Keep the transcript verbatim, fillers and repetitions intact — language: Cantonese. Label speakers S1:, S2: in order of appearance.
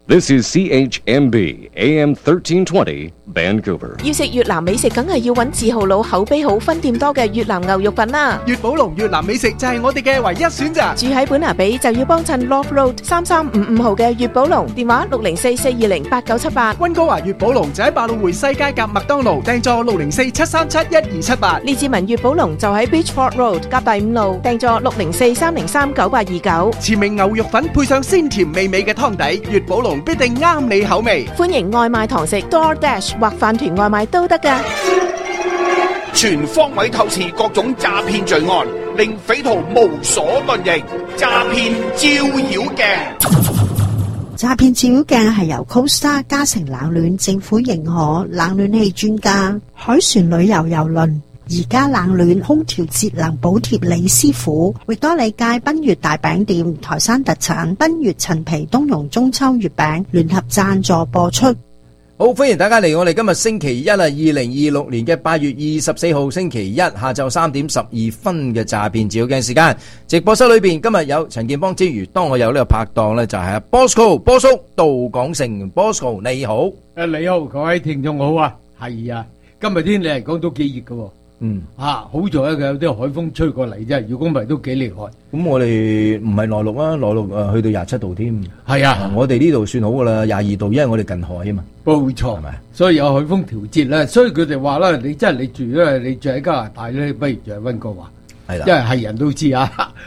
S1: This is C H M B A M thirteen twenty Vancouver。
S2: 要食越南美食，梗係要揾字號佬口碑好、分店多嘅越南牛肉粉啦。
S3: 粵寶龍越南美食就係我哋嘅唯一選擇。
S2: 住喺本拿比就要幫襯 Love Road 三三五五號嘅粵寶龍，電話六零四四二零八九七八。
S3: 溫哥華粵寶龍就喺百老匯西街夾麥當勞，訂座六零四七三七一二七八。
S2: 列治文粵寶龍就喺 Beachford Road 夾第五路，訂座六零四三零三九八二九。
S3: 前名牛肉粉配上鮮甜美美嘅湯底，粵寶龍必定啱你口味。
S2: 歡迎外賣堂食 DoorDash 或飯團外賣都得㗎。
S4: 全方位透視各種詐騙罪案，令匪徒無所遁形。詐騙照妖鏡，
S5: 詐騙照妖鏡係由 Costa 嘉誠冷暖政府認可冷暖氣專家海船旅遊郵輪而家冷暖空調節能補貼李師傅，域多利街賓悅大餅店台山特產賓悅陳皮冬蓉中秋月餅聯合贊助播出。
S6: 好，歡迎大家嚟我哋今日星期一啊，二零二六年嘅八月二十四號星期一下晝三點十二分嘅詐騙照妖鏡時間。直播室裏邊今日有陳建邦之餘，當我有呢個拍檔呢，就係阿 Bosco 波叔杜廣成 Bosco 你好。
S7: 誒你好，各位聽眾好啊，係啊，今日天氣嚟講都幾熱㗎。
S6: 嗯，
S7: 啊，好在咧，佢有啲海風吹過嚟啫。如果唔係，都幾厲害。
S6: 咁我哋唔係內陸啊，內陸誒去到廿七度添。
S7: 係啊，
S6: 我哋呢度算好噶啦，廿二度，因為我哋近海啊嘛。
S7: 冇錯，係咪？所以有海風調節咧，所以佢哋話咧，你真係你住咧，你住喺加拿大咧，不如住喺溫哥華。
S6: 係啦，
S7: 因為係人都知啊。